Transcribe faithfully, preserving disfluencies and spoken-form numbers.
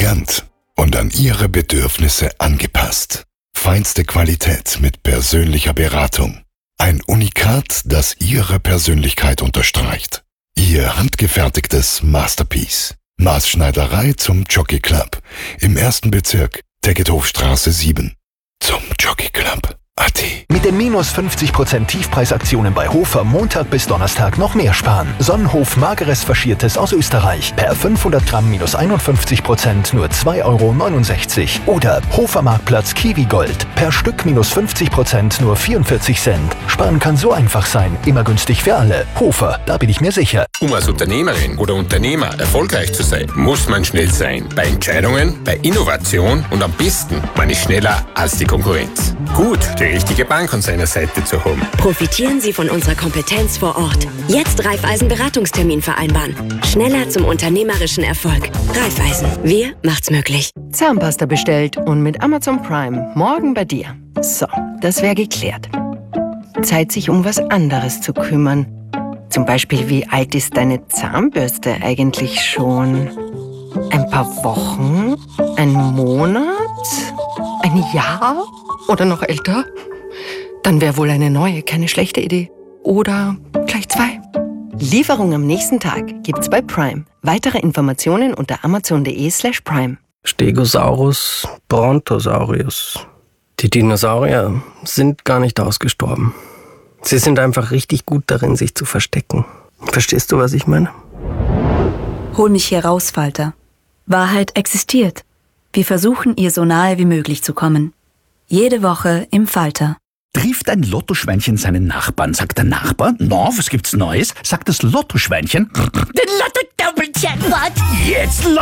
elegant und an Ihre Bedürfnisse angepasst. Feinste Qualität mit persönlicher Beratung. Ein Unikat, das Ihre Persönlichkeit unterstreicht. Ihr handgefertigtes Masterpiece. Maßschneiderei zum Jockey Club. Im ersten Bezirk, Tegethofstraße sieben. Zum Jockey Club. A T. Mit den minus fünfzig Prozent Tiefpreisaktionen bei Hofer Montag bis Donnerstag noch mehr sparen. Sonnenhof Mageres Faschiertes aus Österreich. Per fünfhundert Gramm minus einundfünfzig Prozent nur zwei Euro neunundsechzig. Oder Hofer Marktplatz Kiwi Gold. Per Stück minus fünfzig Prozent nur vierundvierzig Cent. Sparen kann so einfach sein. Immer günstig für alle. Hofer, da bin ich mir sicher. Um als Unternehmerin oder Unternehmer erfolgreich zu sein, muss man schnell sein. Bei Entscheidungen, bei Innovation und am besten, man ist schneller als die Konkurrenz. Gut, die richtige Bank an seiner Seite zu haben. Profitieren Sie von unserer Kompetenz vor Ort. Jetzt Raiffeisen Beratungstermin vereinbaren. Schneller zum unternehmerischen Erfolg. Raiffeisen. Wir macht's möglich. Zahnpasta bestellt und mit Amazon Prime morgen bei dir. So, das wäre geklärt. Zeit, sich um was anderes zu kümmern. Zum Beispiel, wie alt ist deine Zahnbürste eigentlich schon? Ein paar Wochen? Ein Monat? Ein Jahr? Oder noch älter? Dann wäre wohl eine neue keine schlechte Idee. Oder gleich zwei. Lieferung am nächsten Tag gibt's bei Prime. Weitere Informationen unter amazon.de slash prime. Stegosaurus brontosaurus. Die Dinosaurier sind gar nicht ausgestorben. Sie sind einfach richtig gut darin, sich zu verstecken. Verstehst du, was ich meine? Hol mich hier raus, Falter. Wahrheit existiert. Wir versuchen, ihr so nahe wie möglich zu kommen. Jede Woche im Falter. Trifft ein Lottoschweinchen seinen Nachbarn, sagt der Nachbar, na, was gibt's Neues? Sagt das Lottoschweinchen, den Lotto-Doppel-Jackpot, jetzt Lotto!